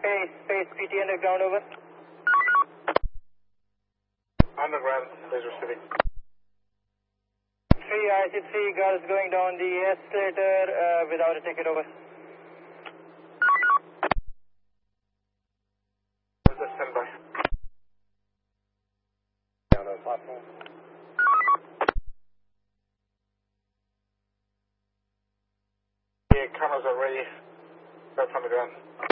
Space, PT underground, over. Underground, space receiving. 3 IC3 girls going down the escalator without a ticket, over. Standby. Down on the platform. The cameras are ready. Right from the ground.